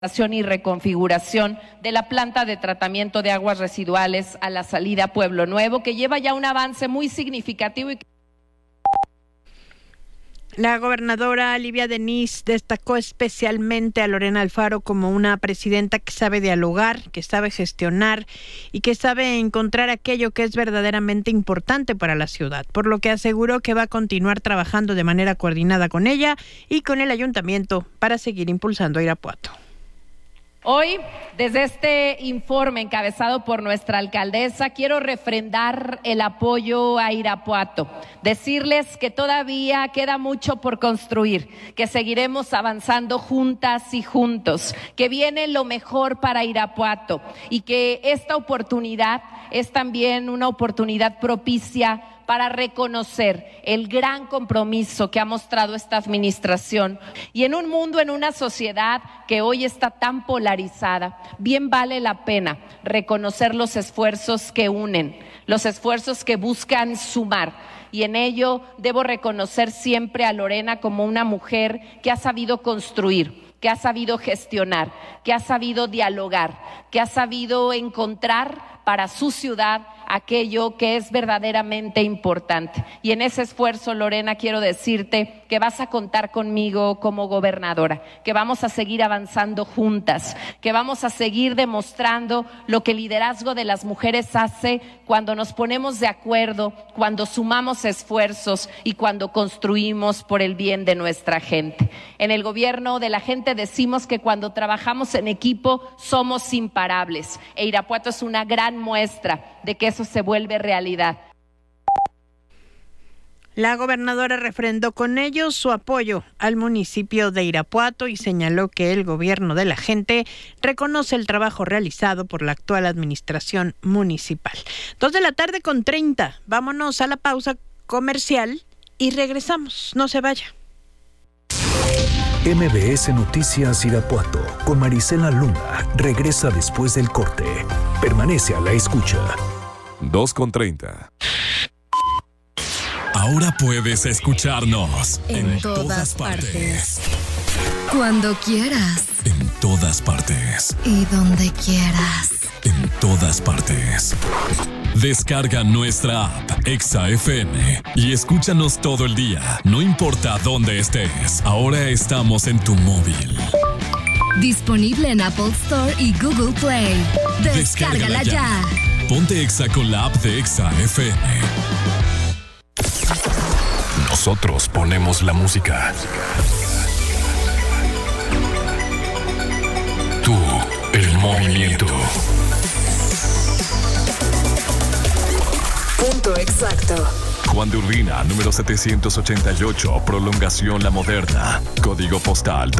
y reconfiguración de la planta de tratamiento de aguas residuales a la salida a Pueblo Nuevo, que lleva ya un avance muy significativo. La gobernadora Livia Denis destacó especialmente a Lorena Alfaro como una presidenta que sabe dialogar, que sabe gestionar y que sabe encontrar aquello que es verdaderamente importante para la ciudad, por lo que aseguró que va a continuar trabajando de manera coordinada con ella y con el ayuntamiento para seguir impulsando a Irapuato. Hoy, desde este informe encabezado por nuestra alcaldesa, quiero refrendar el apoyo a Irapuato, decirles que todavía queda mucho por construir, que seguiremos avanzando juntas y juntos, que viene lo mejor para Irapuato y que esta oportunidad es también una oportunidad propicia para reconocer el gran compromiso que ha mostrado esta administración. Y en un mundo, en una sociedad que hoy está tan polarizada, bien vale la pena reconocer los esfuerzos que unen, los esfuerzos que buscan sumar. Y en ello debo reconocer siempre a Lorena como una mujer que ha sabido construir, que ha sabido gestionar, que ha sabido dialogar, que ha sabido encontrar para su ciudad aquello que es verdaderamente importante. Y en ese esfuerzo, Lorena, quiero decirte que vas a contar conmigo como gobernadora, que vamos a seguir avanzando juntas, que vamos a seguir demostrando lo que el liderazgo de las mujeres hace cuando nos ponemos de acuerdo, cuando sumamos esfuerzos y cuando construimos por el bien de nuestra gente. En el gobierno de la gente decimos que cuando trabajamos en equipo somos imparables, e Irapuato es una gran muestra de que eso se vuelve realidad. La gobernadora refrendó con ello su apoyo al municipio de Irapuato y señaló que el gobierno de la gente reconoce el trabajo realizado por la actual administración municipal. 2:30 p.m. Vámonos a la pausa comercial y regresamos. No se vaya. MBS Noticias Irapuato con Marisela Luna regresa después del corte. Permanece a la escucha. 2:30. Ahora puedes escucharnos en todas partes. Cuando quieras. En todas partes. Y donde quieras. En todas partes. Descarga nuestra app Exa FM y escúchanos todo el día, no importa dónde estés. Ahora estamos en tu móvil. Disponible en Apple Store y Google Play. Descárgala ya. Ponte Exa con la app de Exa FM. Nosotros ponemos la música. Tú, el movimiento. Punto exacto. Juan de Urbina, número 788, prolongación La Moderna. Código postal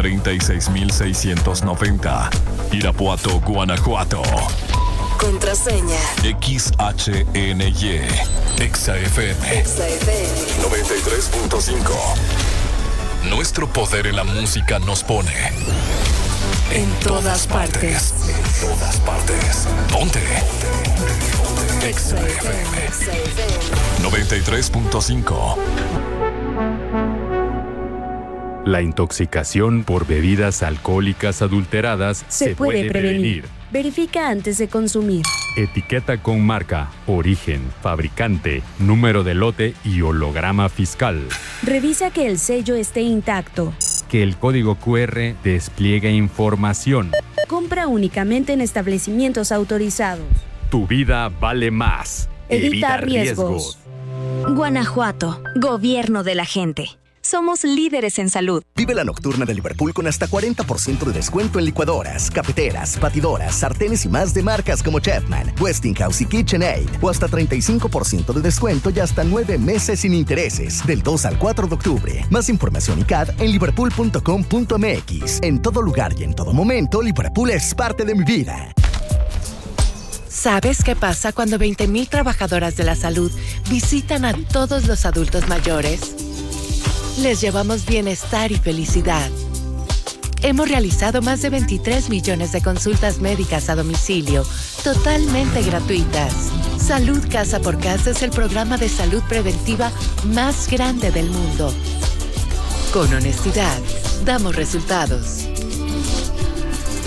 36690. Irapuato, Guanajuato. Contraseña. XHNY. Exa FM. Exa FM. 93.5. Nuestro poder en la música nos pone en todas partes. En todas partes. Ponte. Exa FM 93.5. La intoxicación por bebidas alcohólicas adulteradas se puede prevenir. Verifica antes de consumir. Etiqueta con marca, origen, fabricante, número de lote y holograma fiscal. Revisa que el sello esté intacto. Que el código QR despliegue información. Compra únicamente en establecimientos autorizados. Tu vida vale más. Evita riesgos. Guanajuato, gobierno de la gente. Somos líderes en salud. Vive la nocturna de Liverpool con hasta 40% de descuento en licuadoras, cafeteras, batidoras, sartenes y más de marcas como Chefman, Westinghouse y KitchenAid. O hasta 35% de descuento y hasta 9 meses sin intereses. Del 2 al 4 de octubre. Más información y CAD en liverpool.com.mx. En todo lugar y en todo momento, Liverpool es parte de mi vida. ¿Sabes qué pasa cuando 20,000 trabajadoras de la salud visitan a todos los adultos mayores? Les llevamos bienestar y felicidad. Hemos realizado más de 23 millones de consultas médicas a domicilio, totalmente gratuitas. Salud Casa por Casa es el programa de salud preventiva más grande del mundo. Con honestidad, damos resultados.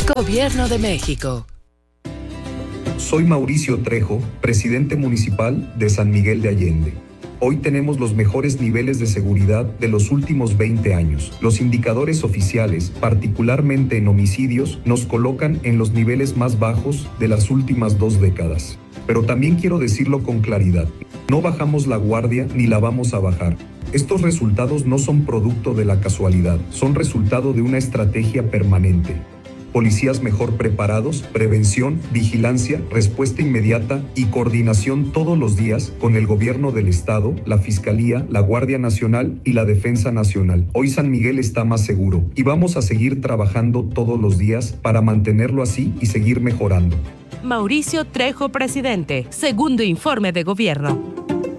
Gobierno de México. Soy Mauricio Trejo, presidente municipal de San Miguel de Allende. Hoy tenemos los mejores niveles de seguridad de los últimos 20 años. Los indicadores oficiales, particularmente en homicidios, nos colocan en los niveles más bajos de las últimas 2 décadas. Pero también quiero decirlo con claridad, no bajamos la guardia ni la vamos a bajar. Estos resultados no son producto de la casualidad, son resultado de una estrategia permanente. Policías mejor preparados, prevención, vigilancia, respuesta inmediata y coordinación todos los días con el gobierno del estado, la Fiscalía, la Guardia Nacional y la Defensa Nacional. Hoy San Miguel está más seguro y vamos a seguir trabajando todos los días para mantenerlo así y seguir mejorando. Mauricio Trejo, presidente. Segundo informe de gobierno.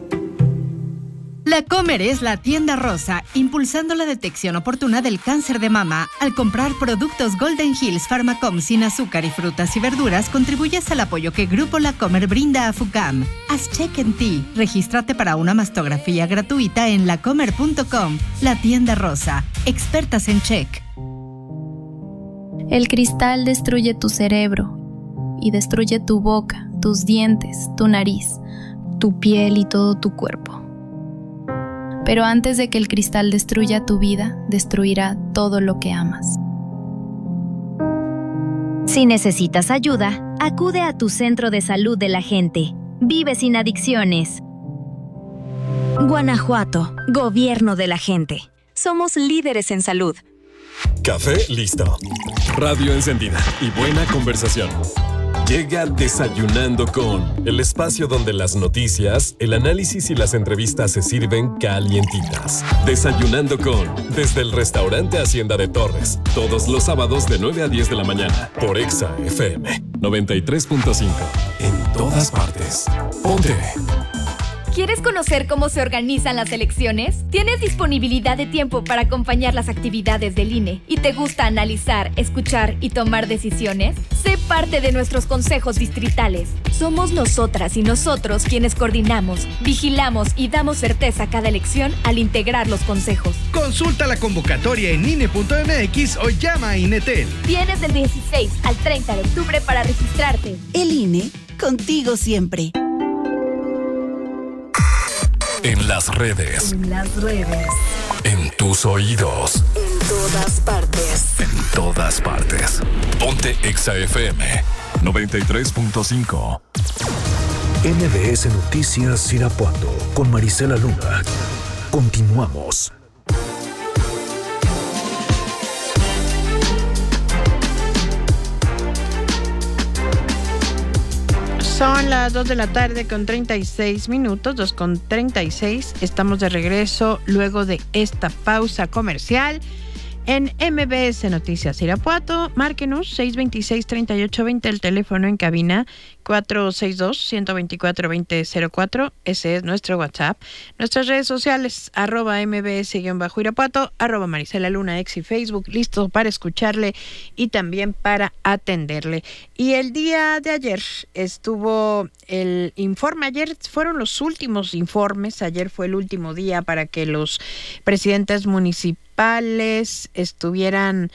La Comer es la tienda rosa, impulsando la detección oportuna del cáncer de mama. Al comprar productos Golden Hills Pharmacom sin azúcar y frutas y verduras, contribuyes al apoyo que Grupo La Comer brinda a FUCAM. Haz check en ti. Regístrate para una mastografía gratuita en lacomer.com. La tienda rosa. Expertas en check. El cristal destruye tu cerebro y destruye tu boca, tus dientes, tu nariz, tu piel y todo tu cuerpo. Pero antes de que el cristal destruya tu vida, destruirá todo lo que amas. Si necesitas ayuda, acude a tu centro de salud de la gente. Vive sin adicciones. Guanajuato, Gobierno de la gente. Somos líderes en salud. Café listo. Radio encendida y buena conversación. Llega Desayunando con, el espacio donde las noticias, el análisis y las entrevistas se sirven calientitas. Desayunando con, desde el restaurante Hacienda de Torres, todos los sábados de 9 a 10 de la mañana, por Exa FM 93.5. En todas partes. Ponte. ¿Quieres conocer cómo se organizan las elecciones? ¿Tienes disponibilidad de tiempo para acompañar las actividades del INE? ¿Y te gusta analizar, escuchar y tomar decisiones? Sé parte de nuestros consejos distritales. Somos nosotras y nosotros quienes coordinamos, vigilamos y damos certeza a cada elección al integrar los consejos. Consulta la convocatoria en INE.mx o llama a INETEL. Tienes del 16 al 30 de octubre para registrarte. El INE, contigo siempre. En las redes. En las redes. En tus oídos. En todas partes. En todas partes. Ponte Exa FM 93.5. MBS Noticias Irapuato con Marisela Luna. Continuamos. Son las 2 de la tarde con 36 minutos, 2:36. Estamos de regreso luego de esta pausa comercial en MBS Noticias Irapuato. Márquenos 626-3820, el teléfono en cabina 462-124-2004. Ese es nuestro WhatsApp. Nuestras redes sociales, @MBS-Irapuato, @Marisela Luna, X y Facebook, listo para escucharle y también para atenderle. Y el día de ayer estuvo el informe. Ayer fueron los últimos informes. Ayer fue el último día para que los presidentes municipales estuvieran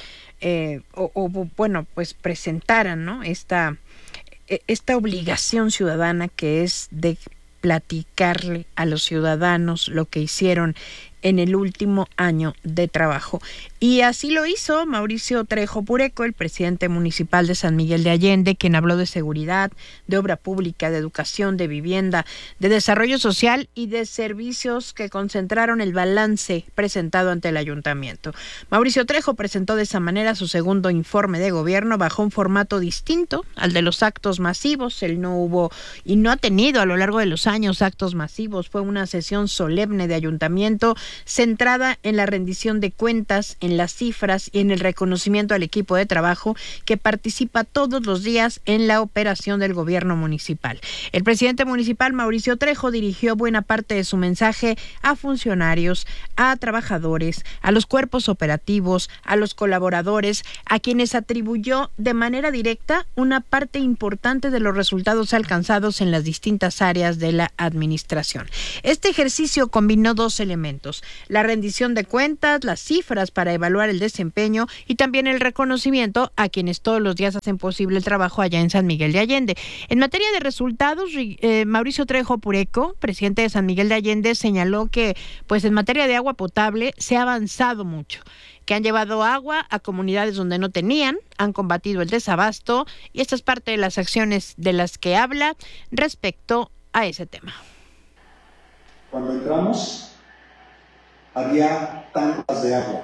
pues presentaran, ¿no?, esta obligación ciudadana que es de platicarle a los ciudadanos lo que hicieron en el último año de trabajo. Y así lo hizo Mauricio Trejo Pureco, el presidente municipal de San Miguel de Allende, quien habló de seguridad, de obra pública, de educación, de vivienda, de desarrollo social y de servicios que concentraron el balance presentado ante el ayuntamiento. Mauricio Trejo presentó de esa manera su segundo informe de gobierno bajo un formato distinto al de los actos masivos. Él no hubo y no ha tenido a lo largo de los años actos masivos. Fue una sesión solemne de ayuntamiento centrada en la rendición de cuentas, en las cifras y en el reconocimiento al equipo de trabajo que participa todos los días en la operación del gobierno municipal. El presidente municipal, Mauricio Trejo, dirigió buena parte de su mensaje a funcionarios, a trabajadores, a los cuerpos operativos, a los colaboradores, a quienes atribuyó de manera directa una parte importante de los resultados alcanzados en las distintas áreas de la administración. Este ejercicio combinó dos elementos: logros, la rendición de cuentas, las cifras para evaluar el desempeño y también el reconocimiento a quienes todos los días hacen posible el trabajo allá en San Miguel de Allende. En materia de resultados, Mauricio Trejo Pureco, presidente de San Miguel de Allende, señaló que pues en materia de agua potable se ha avanzado mucho, que han llevado agua a comunidades donde no tenían, han combatido el desabasto y esta es parte de las acciones de las que habla respecto a ese tema. Cuando entramos había tandas de agua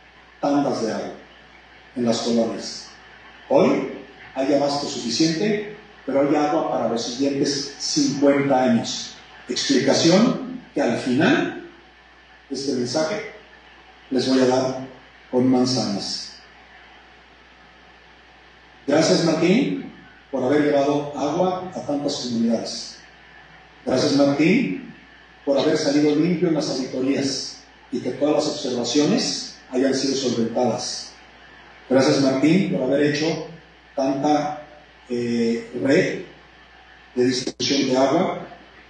en las colonias. Hoy hay abasto suficiente, pero hay agua para los siguientes 50 años. Explicación que al final de este mensaje les voy a dar con manzanas. Gracias, Martín, por haber llevado agua a tantas comunidades. Gracias, Martín, por haber salido limpio en las auditorías y que todas las observaciones hayan sido solventadas. Gracias, Martín, por haber hecho tanta red de distribución de agua.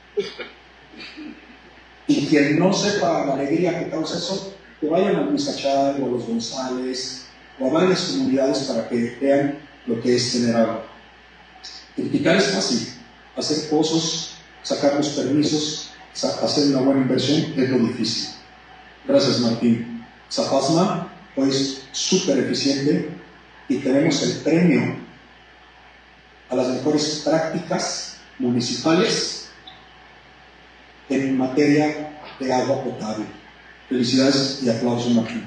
Y quien no sepa la alegría que causa eso, que vayan a Luis Cachal o a los González o a varias comunidades para que vean lo que es tener agua. Criticar es fácil, hacer pozos, sacar los permisos, hacer una buena inversión es lo difícil. Gracias, Martín. Zapasma fue súper eficiente y tenemos el premio a las mejores prácticas municipales en materia de agua potable. Felicidades y aplausos, Martín.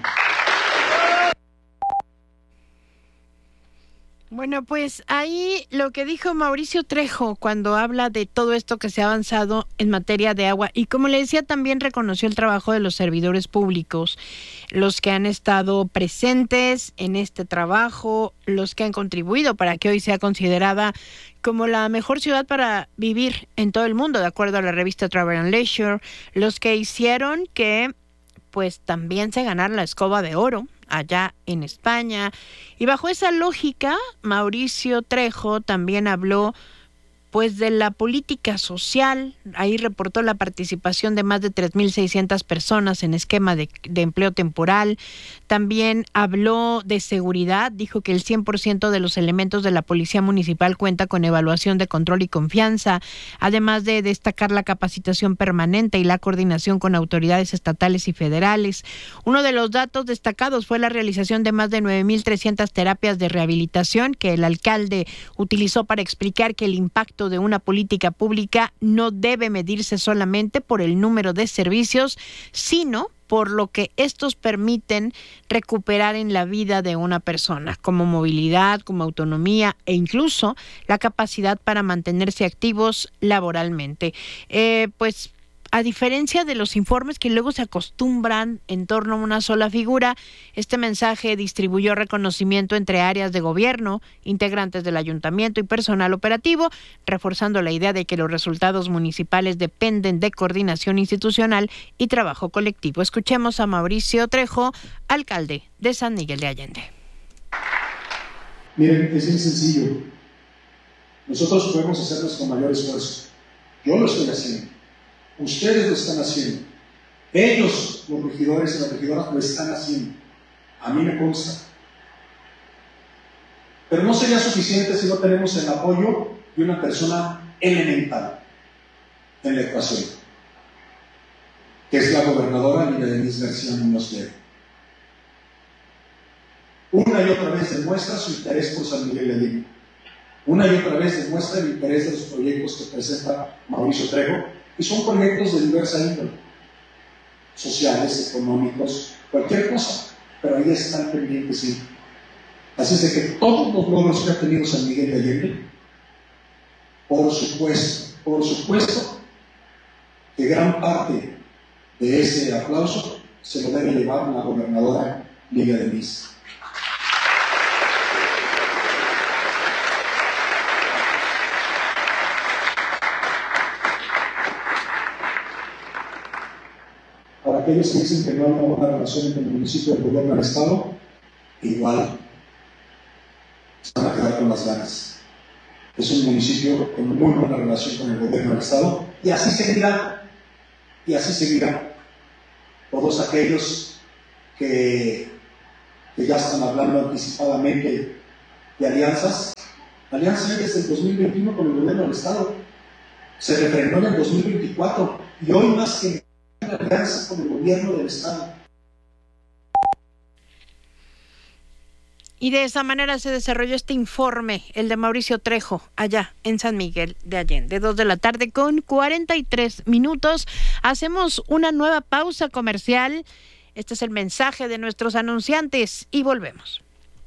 Bueno, pues ahí lo que dijo Mauricio Trejo cuando habla de todo esto que se ha avanzado en materia de agua y como le decía también reconoció el trabajo de los servidores públicos, los que han estado presentes en este trabajo, los que han contribuido para que hoy sea considerada como la mejor ciudad para vivir en todo el mundo, de acuerdo a la revista Travel and Leisure, los que hicieron que pues también se ganara la escoba de oro allá en España. Y bajo esa lógica, Mauricio Trejo también habló pues de la política social. Ahí reportó la participación de más de 3,600 personas en esquema de empleo temporal. También habló de seguridad, dijo que el 100% de los elementos de la Policía Municipal cuenta con evaluación de control y confianza, además de destacar la capacitación permanente y la coordinación con autoridades estatales y federales. Uno de los datos destacados fue la realización de más de 9,300 terapias de rehabilitación que el alcalde utilizó para explicar que el impacto de una política pública no debe medirse solamente por el número de servicios, sino por lo que estos permiten recuperar en la vida de una persona, como movilidad, como autonomía e incluso la capacidad para mantenerse activos laboralmente. Pues a diferencia de los informes que luego se acostumbran en torno a una sola figura, este mensaje distribuyó reconocimiento entre áreas de gobierno, integrantes del ayuntamiento y personal operativo, reforzando la idea de que los resultados municipales dependen de coordinación institucional y trabajo colectivo. Escuchemos a Mauricio Trejo, alcalde de San Miguel de Allende. Miren, es bien sencillo. Nosotros podemos hacer nuestro mayor esfuerzo. Yo lo estoy haciendo. Ustedes lo están haciendo. Ellos, los regidores y las regidoras, lo están haciendo. A mí me consta. Pero no sería suficiente si no tenemos el apoyo de una persona elemental en la ecuación, que es la gobernadora Lidia Denise García Muñoz Ledo. Una y otra vez demuestra su interés por San Miguel de Allende. Una y otra vez demuestra el interés de los proyectos que presenta Mauricio Trejo, y son proyectos de diversa índole, sociales, económicos, cualquier cosa, pero ahí están pendientes siempre. Así es de que todos los logros que ha tenido San Miguel de Allende, por supuesto, que gran parte de ese aplauso se lo debe llevar la gobernadora Lidia Denise. Para aquellos que dicen que no hay una buena relación entre el municipio y el gobierno del Estado, igual se van a quedar con las ganas. Es un municipio con muy buena relación con el gobierno del Estado y así seguirá. todos aquellos que ya están hablando anticipadamente de alianzas. Alianza hay desde el 2021 con el gobierno del Estado. Se refrendó en el 2024 y hoy más que nunca alianza con el gobierno del Estado. Y de esa manera se desarrolló este informe, el de Mauricio Trejo, allá en San Miguel de Allende. 2:43 p.m. Hacemos una nueva pausa comercial. Este es el mensaje de nuestros anunciantes y volvemos.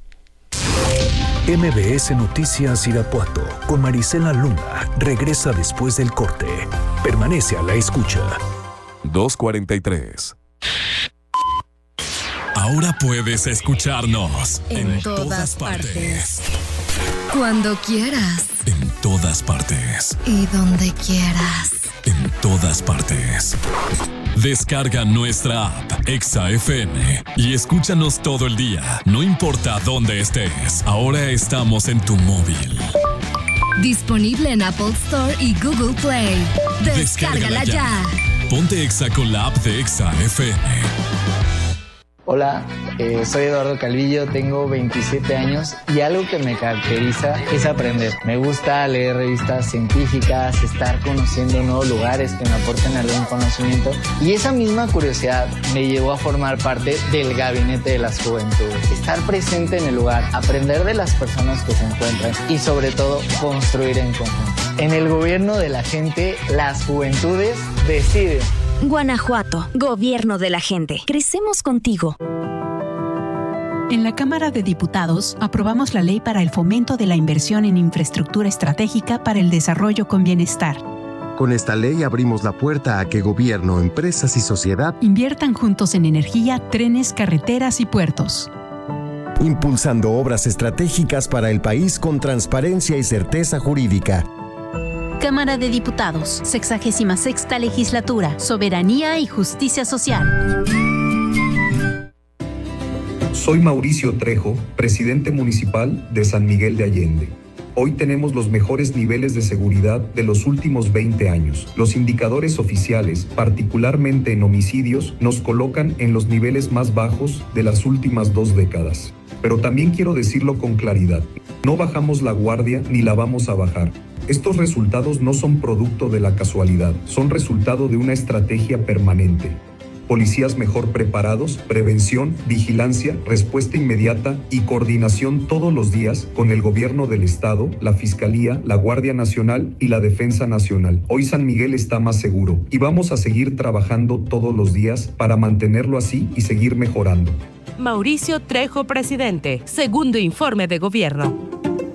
MBS Noticias Irapuato con Marisela Luna regresa después del corte. Permanece a la escucha. 2:43. Ahora puedes escucharnos en todas partes. Cuando quieras. En todas partes. Y donde quieras. En todas partes. Descarga nuestra app Exa FM y escúchanos todo el día, no importa dónde estés. Ahora estamos en tu móvil. Disponible en Apple Store y Google Play. Descárgala ya. Ponte Exa con la app de Exa FM. Hola, soy Eduardo Calvillo, tengo 27 años y algo que me caracteriza es aprender. Me gusta leer revistas científicas, estar conociendo nuevos lugares que me aporten algún conocimiento y esa misma curiosidad me llevó a formar parte del Gabinete de las Juventudes. Estar presente en el lugar, aprender de las personas que se encuentran y sobre todo construir en conjunto. En el gobierno de la gente, las juventudes deciden. Guanajuato, gobierno de la gente. Crecemos contigo. En la Cámara de Diputados aprobamos la ley para el fomento de la inversión en infraestructura estratégica para el desarrollo con bienestar. Con esta ley abrimos la puerta a que gobierno, empresas y sociedad inviertan juntos en energía, trenes, carreteras y puertos. Impulsando obras estratégicas para el país con transparencia y certeza jurídica. Cámara de Diputados, 66ª Legislatura, Soberanía y Justicia Social. Soy Mauricio Trejo, presidente municipal de San Miguel de Allende. Hoy tenemos los mejores niveles de seguridad de los últimos 20 años. Los indicadores oficiales, particularmente en homicidios, nos colocan en los niveles más bajos de las últimas 2 décadas. Pero también quiero decirlo con claridad, no bajamos la guardia ni la vamos a bajar. Estos resultados no son producto de la casualidad, son resultado de una estrategia permanente. Policías mejor preparados, prevención, vigilancia, respuesta inmediata y coordinación todos los días con el gobierno del Estado, la Fiscalía, la Guardia Nacional y la Defensa Nacional. Hoy San Miguel está más seguro y vamos a seguir trabajando todos los días para mantenerlo así y seguir mejorando. Mauricio Trejo, presidente. Segundo informe de gobierno.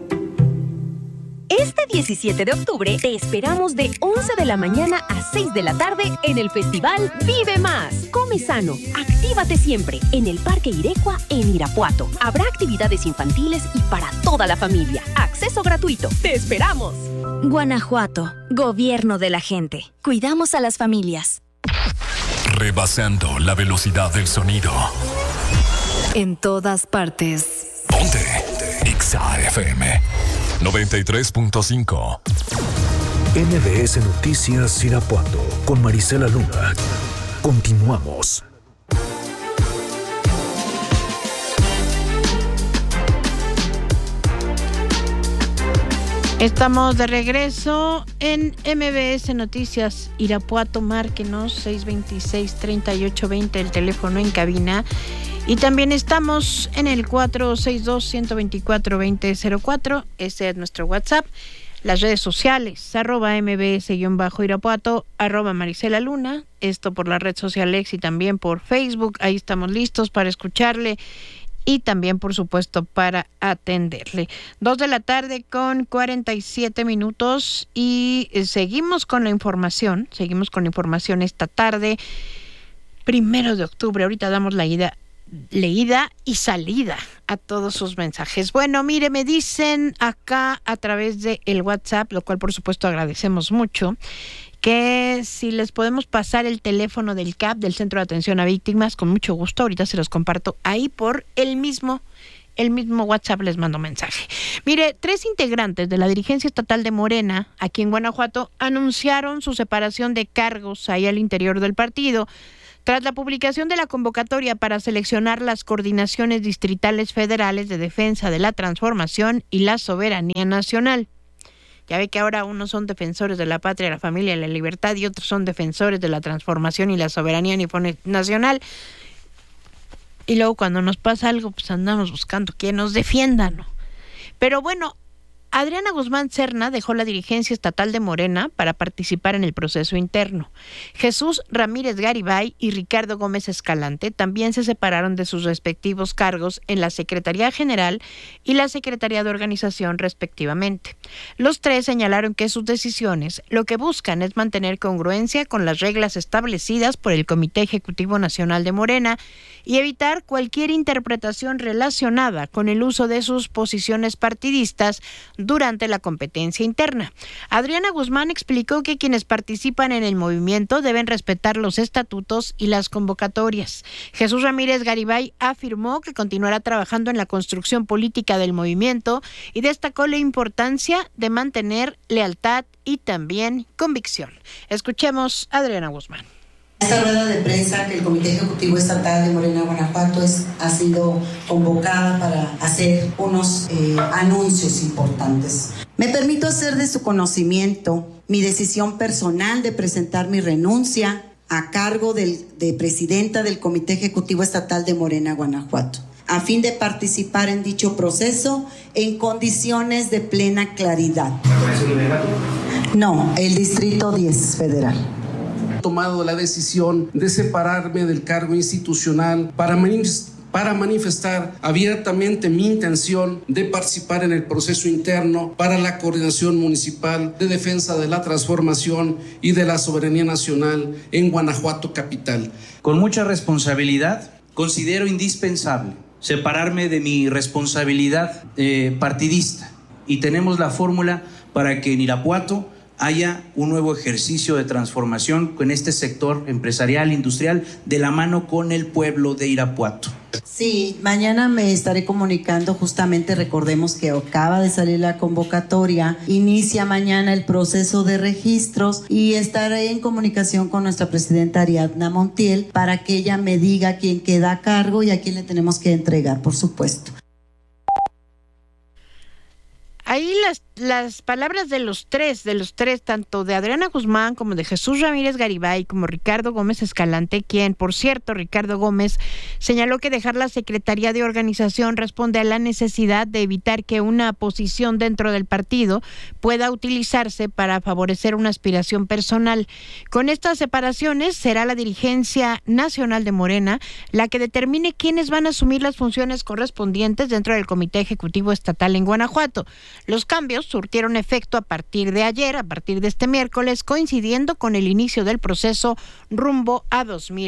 Este 17 de octubre te esperamos de 11 de la mañana a 6 de la tarde en el Festival Vive Más. Come sano, actívate siempre en el Parque Irecua en Irapuato. Habrá actividades infantiles y para toda la familia. Acceso gratuito. ¡Te esperamos! Guanajuato, gobierno de la gente. Cuidamos a las familias. Rebasando la velocidad del sonido. En todas partes. Ponte Exa FM 93.5. MBS Noticias Irapuato con Marisela Luna. Continuamos. Estamos de regreso en MBS Noticias Irapuato. Márquenos 626-3820, el teléfono en cabina. Y también estamos en el 462-124-2004. Ese es nuestro WhatsApp. Las redes sociales, @mbs_Irapuato, @Marisela Luna. Esto por la red social X y también por Facebook. Ahí estamos listos para escucharle y también, por supuesto, para atenderle. 2:47 p.m. y seguimos con la información. Seguimos con la información esta tarde. 1 de octubre. Ahorita damos la leída y salida a todos sus mensajes. Bueno, mire, me dicen acá a través de el WhatsApp, lo cual por supuesto agradecemos mucho, que si les podemos pasar el teléfono del CAP, del Centro de Atención a Víctimas, con mucho gusto. Ahorita se los comparto ahí por el mismo WhatsApp, les mando mensaje. Mire, 3 integrantes de la dirigencia estatal de Morena, aquí en Guanajuato, anunciaron su separación de cargos ahí al interior del partido. Tras la publicación de la convocatoria para seleccionar las coordinaciones distritales federales de defensa de la transformación y la soberanía nacional. Ya ve que ahora unos son defensores de la patria, la familia y la libertad y otros son defensores de la transformación y la soberanía nacional. Y luego cuando nos pasa algo, pues andamos buscando quien nos defienda, ¿no? Pero bueno, Adriana Guzmán Serna dejó la dirigencia estatal de Morena para participar en el proceso interno. Jesús Ramírez Garibay y Ricardo Gómez Escalante también se separaron de sus respectivos cargos en la Secretaría General y la Secretaría de Organización, respectivamente. Los tres señalaron que sus decisiones lo que buscan es mantener congruencia con las reglas establecidas por el Comité Ejecutivo Nacional de Morena y evitar cualquier interpretación relacionada con el uso de sus posiciones partidistas durante la competencia interna. Adriana Guzmán explicó que quienes participan en el movimiento deben respetar los estatutos y las convocatorias. Jesús Ramírez Garibay afirmó que continuará trabajando en la construcción política del movimiento y destacó la importancia de mantener lealtad y también convicción. Escuchemos a Adriana Guzmán. Esta rueda de prensa que el Comité Ejecutivo Estatal de Morena, Guanajuato, ha sido convocada para hacer unos anuncios importantes. Me permito hacer de su conocimiento mi decisión personal de presentar mi renuncia a cargo de presidenta del Comité Ejecutivo Estatal de Morena, Guanajuato, a fin de participar en dicho proceso en condiciones de plena claridad. No, el Distrito 10 Federal. Tomado la decisión de separarme del cargo institucional para manifestar abiertamente mi intención de participar en el proceso interno para la coordinación municipal de defensa de la transformación y de la soberanía nacional en Guanajuato capital. Con mucha responsabilidad, considero indispensable separarme de mi responsabilidad partidista y tenemos la fórmula para que en Irapuato haya un nuevo ejercicio de transformación con este sector empresarial, industrial, de la mano con el pueblo de Irapuato. Sí, mañana me estaré comunicando, justamente recordemos que acaba de salir la convocatoria, inicia mañana el proceso de registros y estaré en comunicación con nuestra presidenta Ariadna Montiel para que ella me diga quién queda a cargo y a quién le tenemos que entregar, por supuesto. Ahí las palabras de los tres, tanto de Adriana Guzmán como de Jesús Ramírez Garibay, como Ricardo Gómez Escalante, quien, por cierto, Ricardo Gómez señaló que dejar la Secretaría de Organización responde a la necesidad de evitar que una posición dentro del partido pueda utilizarse para favorecer una aspiración personal. Con estas separaciones será la dirigencia nacional de Morena la que determine quiénes van a asumir las funciones correspondientes dentro del Comité Ejecutivo Estatal en Guanajuato. Los cambios surtieron efecto a partir de ayer, a partir de este miércoles, coincidiendo con el inicio del proceso rumbo a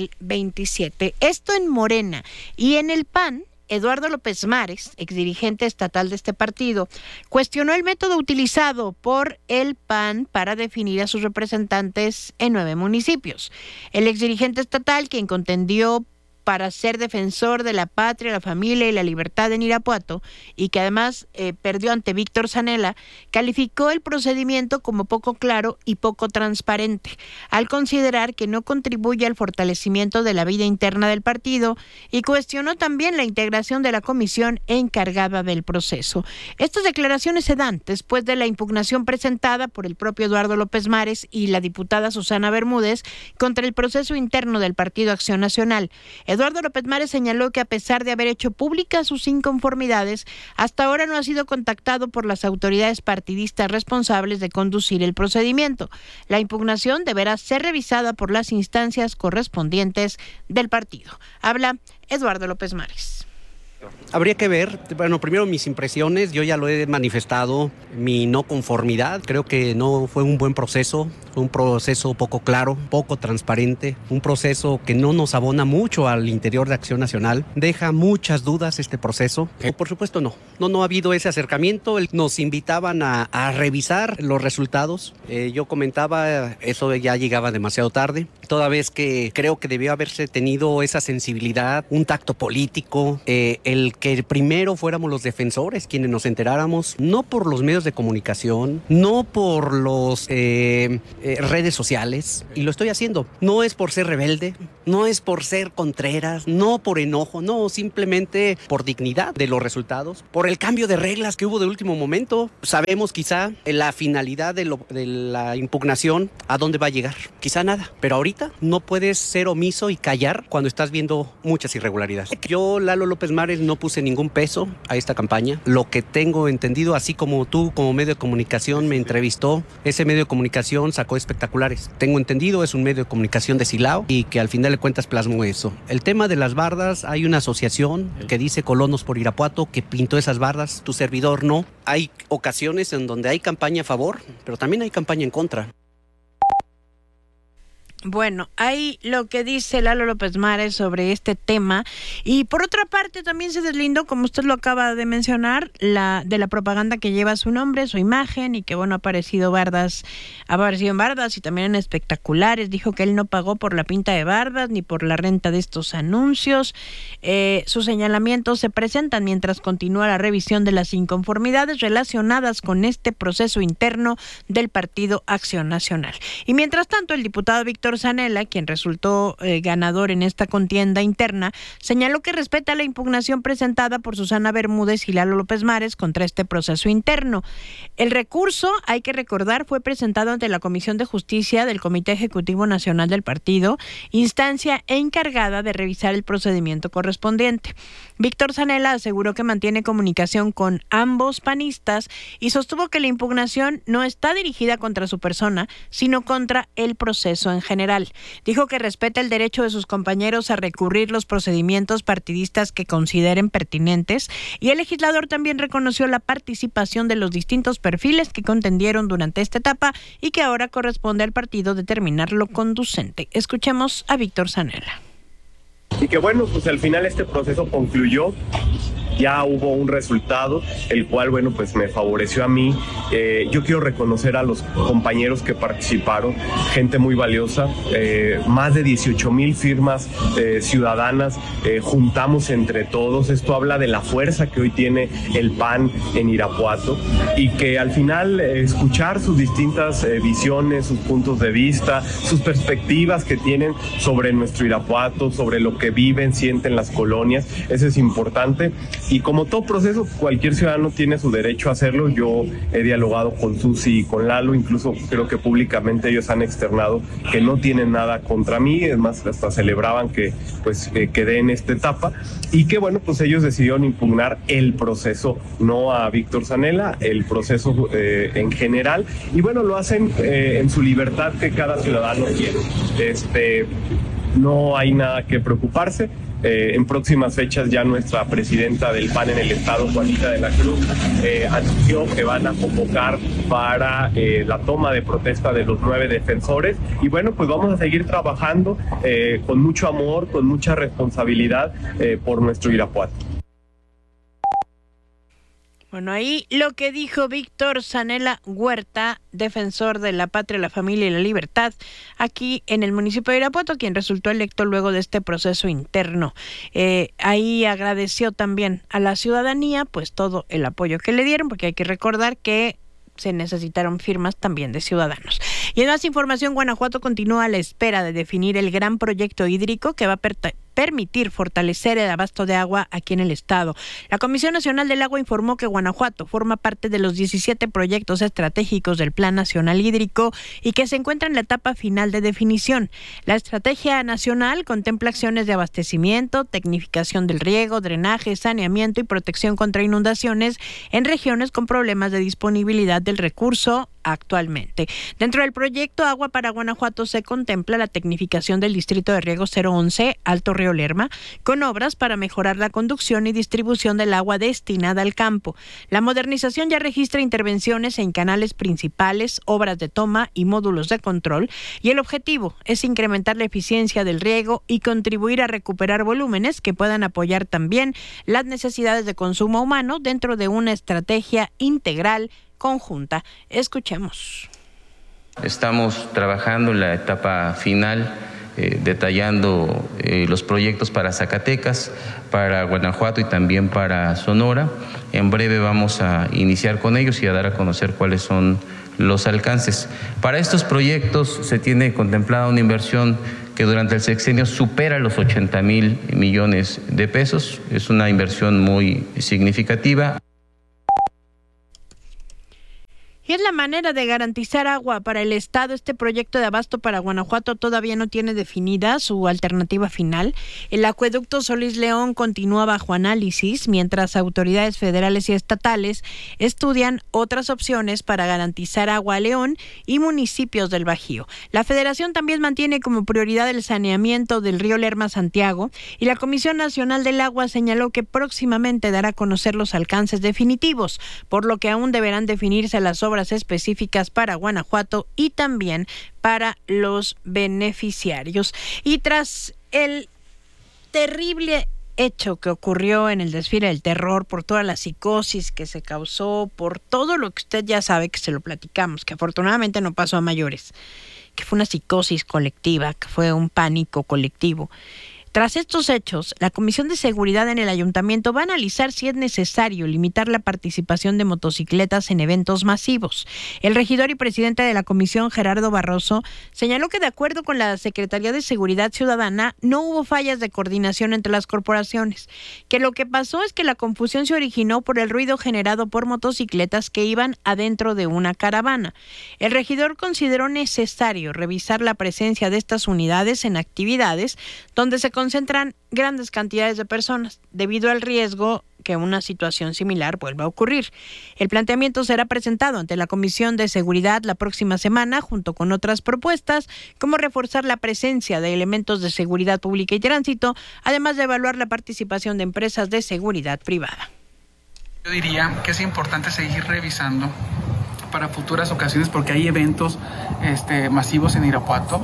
2027. Esto en Morena. Y en el PAN, Eduardo López Mares, exdirigente estatal de este partido, cuestionó el método utilizado por el PAN para definir a sus representantes en 9 municipios. El exdirigente estatal, quien contendió para ser defensor de la patria, la familia y la libertad en Irapuato, y que además perdió ante Víctor Zanella, calificó el procedimiento como poco claro y poco transparente, al considerar que no contribuye al fortalecimiento de la vida interna del partido y cuestionó también la integración de la comisión encargada del proceso. Estas declaraciones se dan después de la impugnación presentada por el propio Eduardo López Mares y la diputada Susana Bermúdez contra el proceso interno del Partido Acción Nacional. Eduardo López Mares señaló que a pesar de haber hecho públicas sus inconformidades, hasta ahora no ha sido contactado por las autoridades partidistas responsables de conducir el procedimiento. La impugnación deberá ser revisada por las instancias correspondientes del partido. Habla Eduardo López Mares. Habría que ver, bueno, primero mis impresiones, yo ya lo he manifestado, mi no conformidad, creo que no fue un buen proceso, fue un proceso poco claro, poco transparente, un proceso que no nos abona mucho al interior de Acción Nacional, deja muchas dudas este proceso, por supuesto no ha habido ese acercamiento, nos invitaban a revisar los resultados, yo comentaba, eso ya llegaba demasiado tarde, toda vez que creo que debió haberse tenido esa sensibilidad, un tacto político, el que primero fuéramos los defensores quienes nos enteráramos, no por los medios de comunicación, no por los redes sociales, y lo estoy haciendo. No es por ser rebelde, no es por ser contreras, no por enojo, no, simplemente por dignidad de los resultados, por el cambio de reglas que hubo de último momento. Sabemos quizá la finalidad de la impugnación, a dónde va a llegar, quizá nada, pero ahorita no puedes ser omiso y callar cuando estás viendo muchas irregularidades. Yo, Lalo López Mares, no puse ningún peso a esta campaña. Lo que tengo entendido, así como tú como medio de comunicación me entrevistó, ese medio de comunicación sacó espectaculares. Tengo entendido, es un medio de comunicación de Silao y que al final de cuentas plasmó eso. El tema de las bardas, hay una asociación que dice Colonos por Irapuato que pintó esas bardas, tu servidor no. Hay ocasiones en donde hay campaña a favor, pero también hay campaña en contra. Bueno, hay lo que dice Lalo López Mares sobre este tema, y por otra parte también se deslindó, como usted lo acaba de mencionar, de la propaganda que lleva su nombre, su imagen, y que bueno, ha aparecido en bardas y también en espectaculares. Dijo que él no pagó por la pinta de bardas ni por la renta de estos anuncios. Sus señalamientos se presentan mientras continúa la revisión de las inconformidades relacionadas con este proceso interno del Partido Acción Nacional. Y mientras tanto, el diputado Víctor Zanella, quien resultó ganador en esta contienda interna, señaló que respeta la impugnación presentada por Susana Bermúdez y Lalo López Mares contra este proceso interno. El recurso, hay que recordar, fue presentado ante la Comisión de Justicia del Comité Ejecutivo Nacional del Partido, instancia encargada de revisar el procedimiento correspondiente. Víctor Zanella aseguró que mantiene comunicación con ambos panistas y sostuvo que la impugnación no está dirigida contra su persona, sino contra el proceso en general. Dijo que respeta el derecho de sus compañeros a recurrir los procedimientos partidistas que consideren pertinentes, y el legislador también reconoció la participación de los distintos perfiles que contendieron durante esta etapa y que ahora corresponde al partido determinar lo conducente. Escuchemos a Víctor Zanella. Y que bueno, pues al final este proceso concluyó. Ya hubo un resultado, el cual, bueno, pues me favoreció a mí. Yo quiero reconocer a los compañeros que participaron, gente muy valiosa, más de 18,000 firmas ciudadanas, juntamos entre todos. Esto habla de la fuerza que hoy tiene el PAN en Irapuato, y que al final escuchar sus distintas visiones, sus puntos de vista, sus perspectivas que tienen sobre nuestro Irapuato, sobre lo que viven, sienten las colonias, eso es importante. Y como todo proceso, cualquier ciudadano tiene su derecho a hacerlo. Yo he dialogado con Susi y con Lalo, incluso creo que públicamente ellos han externado que no tienen nada contra mí, es más, hasta celebraban que pues quedé en esta etapa, y que bueno, pues ellos decidieron impugnar el proceso, no a Víctor Zanella, el proceso en general, y bueno, lo hacen en su libertad que cada ciudadano quiere. No hay nada que preocuparse. En próximas fechas ya nuestra presidenta del PAN en el estado, Juanita de la Cruz, anunció que van a convocar para la toma de protesta de los 9 defensores, y bueno, pues vamos a seguir trabajando con mucho amor, con mucha responsabilidad por nuestro Irapuato. Bueno, ahí lo que dijo Víctor Zanella Huerta, defensor de la patria, la familia y la libertad, aquí en el municipio de Irapuato, quien resultó electo luego de este proceso interno. Ahí agradeció también a la ciudadanía pues todo el apoyo que le dieron, porque hay que recordar que se necesitaron firmas también de ciudadanos. Y en más información, Guanajuato continúa a la espera de definir el gran proyecto hídrico que va a permitir fortalecer el abasto de agua aquí en el estado. La Comisión Nacional del Agua informó que Guanajuato forma parte de los 17 proyectos estratégicos del Plan Nacional Hídrico y que se encuentra en la etapa final de definición. La estrategia nacional contempla acciones de abastecimiento, tecnificación del riego, drenaje, saneamiento y protección contra inundaciones en regiones con problemas de disponibilidad del recurso actualmente. Dentro del proyecto Agua para Guanajuato se contempla la tecnificación del distrito de riego 011 Alto Río Lerma, con obras para mejorar la conducción y distribución del agua destinada al campo. La modernización ya registra intervenciones en canales principales, obras de toma y módulos de control, y el objetivo es incrementar la eficiencia del riego y contribuir a recuperar volúmenes que puedan apoyar también las necesidades de consumo humano dentro de una estrategia integral conjunta. Escuchemos. Estamos trabajando en la etapa final detallando los proyectos para Zacatecas, para Guanajuato y también para Sonora. En breve vamos a iniciar con ellos y a dar a conocer cuáles son los alcances. Para estos proyectos se tiene contemplada una inversión que durante el sexenio supera los 80,000 millones de pesos. Es una inversión muy significativa. Y es la manera de garantizar agua para el Estado. Este proyecto de abasto para Guanajuato todavía no tiene definida su alternativa final. El acueducto Solís León continúa bajo análisis, mientras autoridades federales y estatales estudian otras opciones para garantizar agua a León y municipios del Bajío. La Federación también mantiene como prioridad el saneamiento del río Lerma-Santiago, y la Comisión Nacional del Agua señaló que próximamente dará a conocer los alcances definitivos, por lo que aún deberán definirse las obras específicas para Guanajuato y también para los beneficiarios. Y tras el terrible hecho que ocurrió en el desfile del terror, por toda la psicosis que se causó, por todo lo que usted ya sabe, que se lo platicamos, que afortunadamente no pasó a mayores, que fue una psicosis colectiva, que fue un pánico colectivo. Tras estos hechos, la Comisión de Seguridad en el Ayuntamiento va a analizar si es necesario limitar la participación de motocicletas en eventos masivos. El regidor y presidente de la comisión, Gerardo Barroso, señaló que de acuerdo con la Secretaría de Seguridad Ciudadana no hubo fallas de coordinación entre las corporaciones, que lo que pasó es que la confusión se originó por el ruido generado por motocicletas que iban adentro de una caravana. El regidor consideró necesario revisar la presencia de estas unidades en actividades donde se concentran grandes cantidades de personas, debido al riesgo que una situación similar vuelva a ocurrir. El planteamiento será presentado ante la Comisión de Seguridad la próxima semana, junto con otras propuestas, como reforzar la presencia de elementos de seguridad pública y tránsito, además de evaluar la participación de empresas de seguridad privada. Yo diría que es importante seguir revisando para futuras ocasiones, porque hay eventos masivos en Irapuato,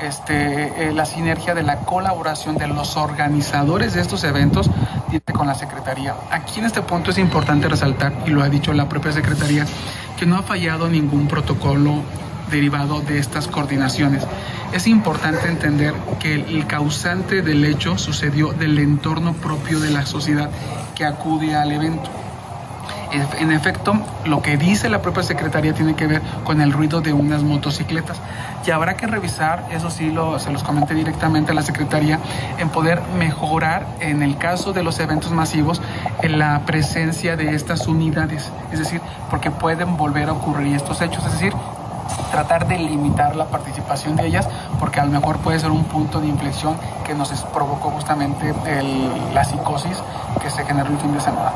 la sinergia de la colaboración de los organizadores de estos eventos con la Secretaría. Aquí en este punto es importante resaltar, y lo ha dicho la propia Secretaría, que no ha fallado ningún protocolo derivado de estas coordinaciones. Es importante entender que el causante del hecho sucedió del entorno propio de la sociedad que acude al evento. En efecto, lo que dice la propia Secretaría tiene que ver con el ruido de unas motocicletas. Y habrá que revisar, eso sí se los comenté directamente a la Secretaría, en poder mejorar, en el caso de los eventos masivos, en la presencia de estas unidades. Es decir, porque pueden volver a ocurrir estos hechos. Es decir, tratar de limitar la participación de ellas, porque a lo mejor puede ser un punto de inflexión que nos provocó justamente la psicosis que se generó el fin de semana.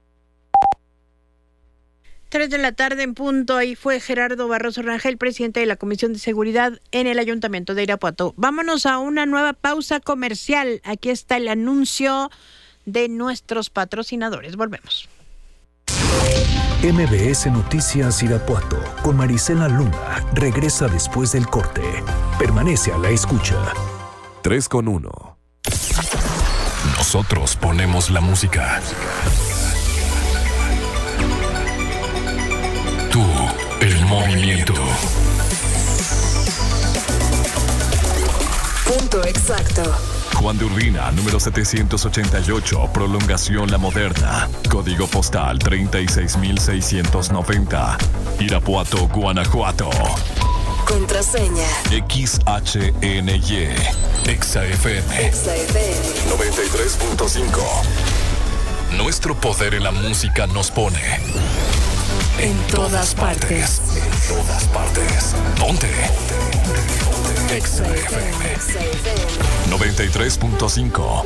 3 de la tarde en punto, ahí fue Gerardo Barroso Rangel, presidente de la Comisión de Seguridad en el Ayuntamiento de Irapuato. Vámonos a una nueva pausa comercial. Aquí está el anuncio de nuestros patrocinadores. Volvemos. MBS Noticias Irapuato con Marisela Luna regresa después del corte. Permanece a la escucha. 3:1. Nosotros ponemos la música. Tú, el movimiento. Punto exacto. Juan de Urbina, número 788, prolongación La Moderna. Código postal 36690. Irapuato, Guanajuato. Contraseña. XHNY. EXA-FM. 93.5. Nuestro poder en la música nos pone en todas partes. En todas partes. Ponte. EXA-FM 93.5.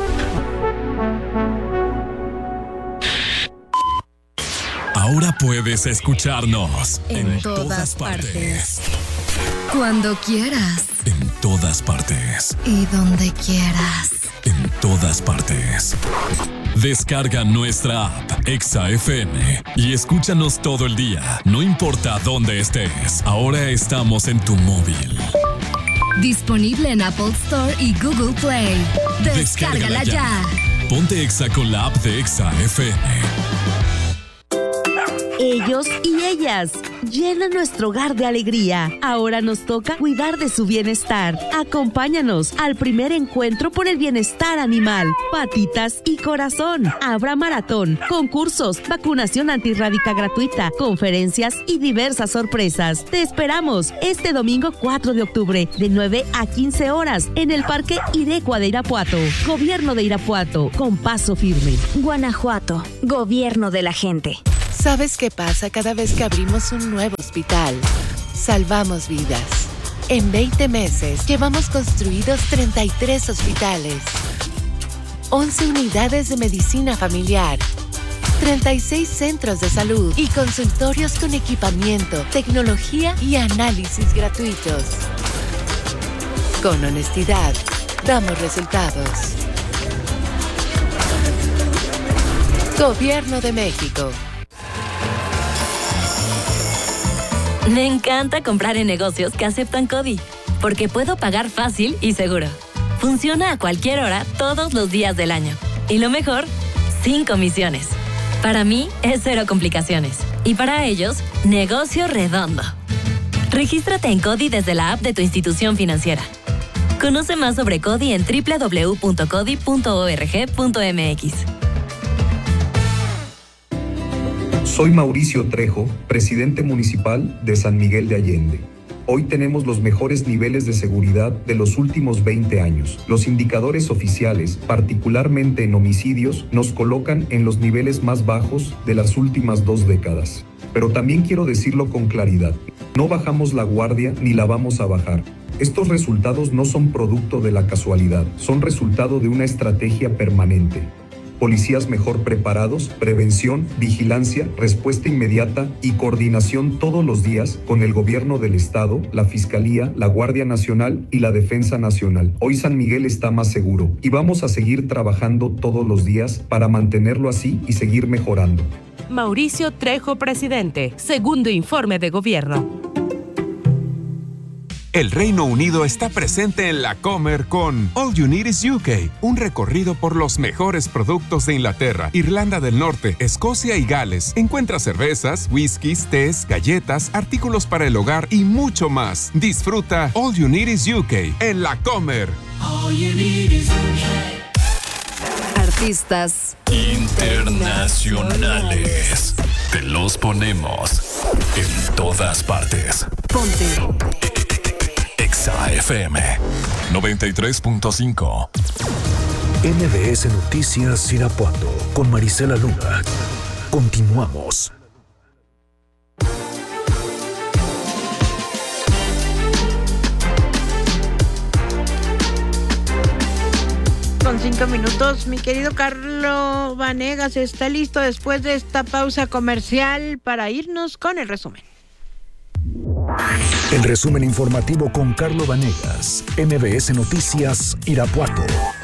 Ahora puedes escucharnos en todas partes. Cuando quieras. En todas partes. Y donde quieras. En todas partes. Descarga nuestra app EXA-FM y escúchanos todo el día, no importa dónde estés. Ahora estamos en tu móvil. Disponible en Apple Store y Google Play. Descárgala ya. Ponte EXA con la app de EXA-FM. Ellos y ellas llenan nuestro hogar de alegría. Ahora nos toca cuidar de su bienestar. Acompáñanos al primer encuentro por el bienestar animal. Patitas y corazón. Habrá maratón, concursos, vacunación antirrábica gratuita, conferencias y diversas sorpresas. Te esperamos este domingo 4 de octubre de 9 a 15 horas en el Parque Irecua de Irapuato. Gobierno de Irapuato, con paso firme. Guanajuato, gobierno de la gente. ¿Sabes qué pasa cada vez que abrimos un nuevo hospital? Salvamos vidas. En 20 meses llevamos construidos 33 hospitales, 11 unidades de medicina familiar, 36 centros de salud y consultorios con equipamiento, tecnología y análisis gratuitos. Con honestidad, damos resultados. Gobierno de México. Me encanta comprar en negocios que aceptan CODI, porque puedo pagar fácil y seguro. Funciona a cualquier hora, todos los días del año. Y lo mejor, sin comisiones. Para mí, es cero complicaciones. Y para ellos, negocio redondo. Regístrate en CODI desde la app de tu institución financiera. Conoce más sobre CODI en www.codi.org.mx. Soy Mauricio Trejo, presidente municipal de San Miguel de Allende. Hoy tenemos los mejores niveles de seguridad de los últimos 20 años. Los indicadores oficiales, particularmente en homicidios, nos colocan en los niveles más bajos de las últimas 2 décadas. Pero también quiero decirlo con claridad, no bajamos la guardia ni la vamos a bajar. Estos resultados no son producto de la casualidad, son resultado de una estrategia permanente. Policías mejor preparados, prevención, vigilancia, respuesta inmediata y coordinación todos los días con el gobierno del estado, la Fiscalía, la Guardia Nacional y la Defensa Nacional. Hoy San Miguel está más seguro y vamos a seguir trabajando todos los días para mantenerlo así y seguir mejorando. Mauricio Trejo, presidente. Segundo informe de gobierno. El Reino Unido está presente en la Comer con All You Need is UK, un recorrido por los mejores productos de Inglaterra, Irlanda del Norte, Escocia y Gales. Encuentra cervezas, whiskies, tés, galletas, artículos para el hogar y mucho más. Disfruta All You Need is UK en la Comer. All you need is UK. Artistas internacionales. Te los ponemos en todas partes. Ponte Exa FM 93.5. MBS Noticias Irapuato con Marisela Luna. Continuamos. Con 5 minutos, mi querido Carlo Vanegas está listo después de esta pausa comercial para irnos con el resumen. El resumen informativo con Carlo Vanegas, MBS Noticias Irapuato.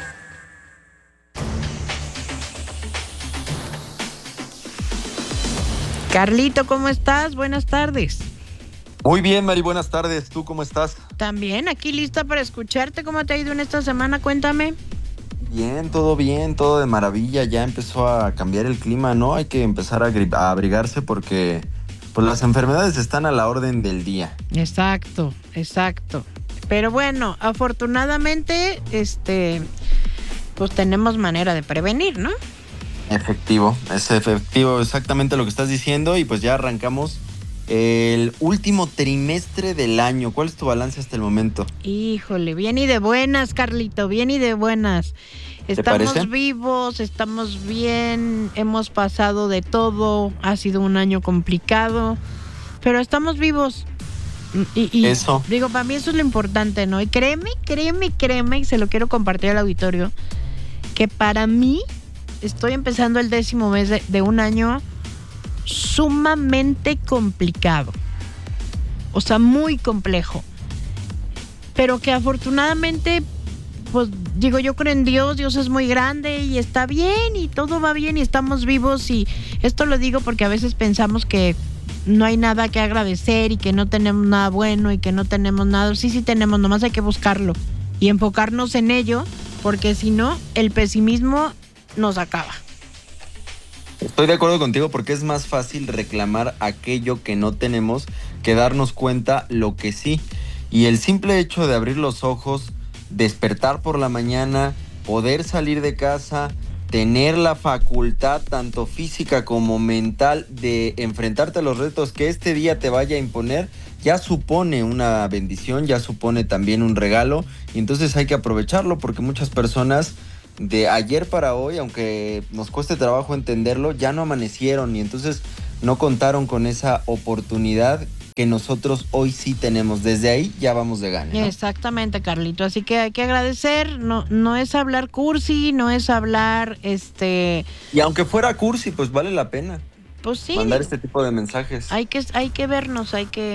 Carlito, ¿cómo estás? Buenas tardes. Muy bien, Mari, buenas tardes. ¿Tú cómo estás? También, aquí lista para escucharte. ¿Cómo te ha ido en esta semana? Cuéntame. Bien, todo de maravilla. Ya empezó a cambiar el clima, ¿no? Hay que empezar a abrigarse porque pues las enfermedades están a la orden del día. Exacto. Pero bueno, afortunadamente, pues tenemos manera de prevenir, ¿no? Efectivo, es efectivo exactamente lo que estás diciendo y pues ya arrancamos el último trimestre del año. ¿Cuál es tu balance hasta el momento? Híjole, bien y de buenas, Carlito, bien y de buenas. Estamos vivos, estamos bien, hemos pasado de todo, ha sido un año complicado, pero estamos vivos. Y eso. Digo, para mí eso es lo importante, ¿no? Y créeme, y se lo quiero compartir al auditorio, que para mí estoy empezando el 10º mes de un año sumamente complicado. O sea, muy complejo. Pero que afortunadamente, pues digo, yo creo en Dios, Dios es muy grande y está bien y todo va bien y estamos vivos. Y esto lo digo porque a veces pensamos que no hay nada que agradecer y que no tenemos nada bueno y que no tenemos nada. Sí tenemos, nomás hay que buscarlo y enfocarnos en ello, porque si no, el pesimismo nos acaba. Estoy de acuerdo contigo porque es más fácil reclamar aquello que no tenemos que darnos cuenta lo que sí. Y el simple hecho de abrir los ojos, despertar por la mañana, poder salir de casa, tener la facultad tanto física como mental de enfrentarte a los retos que este día te vaya a imponer, ya supone una bendición, ya supone también un regalo, y entonces hay que aprovecharlo porque muchas personas de ayer para hoy, aunque nos cueste trabajo entenderlo, ya no amanecieron y entonces no contaron con esa oportunidad que nosotros hoy sí tenemos. Desde ahí ya vamos de gane, ¿no? Exactamente, Carlito. Así que hay que agradecer. No es hablar cursi, no es hablar Y aunque fuera cursi, pues vale la pena. Pues sí. Mandar este tipo de mensajes. Hay que vernos, hay que